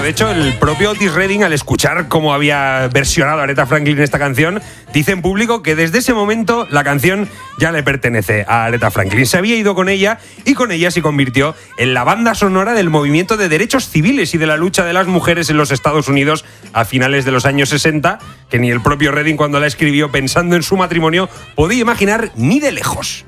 de hecho, el propio Otis Redding, al escuchar cómo había versionado Aretha Franklin esta canción, dice en público que desde ese momento la canción ya le pertenece a Aretha Franklin. Se había ido con ella y con ella se convirtió en la banda sonora del movimiento de derechos civiles y de la lucha de las mujeres en los Estados Unidos a finales de los años 60, que ni el propio Redding, cuando la escribió pensando en su matrimonio, podía imaginar ni de lejos.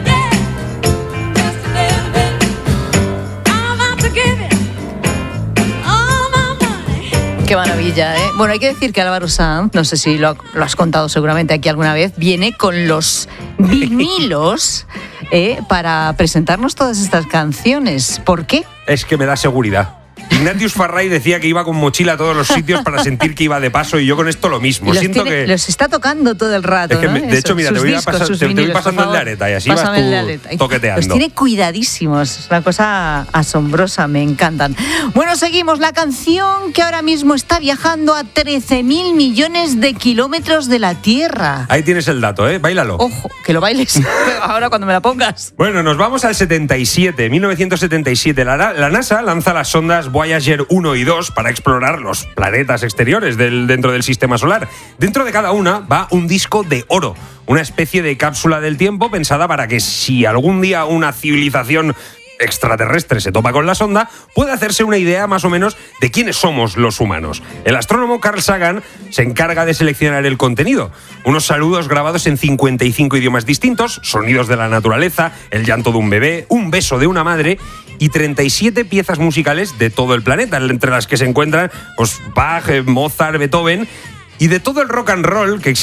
Qué maravilla, ¿eh? Bueno, hay que decir que Álvaro Sanz, no sé si lo has contado seguramente aquí alguna vez, viene con los vinilos para presentarnos todas estas canciones. ¿Por qué? Es que me da seguridad. Ignatius Farray decía que iba con mochila a todos los sitios para sentir que iba de paso, y yo con esto lo mismo. Siento que los está tocando todo el rato, es que ¿no? de hecho, mira, te voy pasando el de Aretha y así vas tú toqueteando. Los tiene cuidadísimos, es una cosa asombrosa, me encantan. Bueno, seguimos. La canción que ahora mismo está viajando a 13.000 millones de kilómetros de la Tierra. Ahí tienes el dato, ¿eh? Báilalo. Ojo, que lo bailes ahora cuando me la pongas. Bueno, nos vamos al 1977. La NASA lanza las sondas Voyager 1 y 2 para explorar los planetas exteriores dentro del sistema solar. Dentro de cada una va un disco de oro, una especie de cápsula del tiempo pensada para que si algún día una civilización extraterrestre se topa con la sonda, puede hacerse una idea más o menos de quiénes somos los humanos. El astrónomo Carl Sagan se encarga de seleccionar el contenido. Unos saludos grabados en 55 idiomas distintos, sonidos de la naturaleza, el llanto de un bebé, un beso de una madre y 37 piezas musicales de todo el planeta, entre las que se encuentran Bach, Mozart, Beethoven y de todo el rock and roll que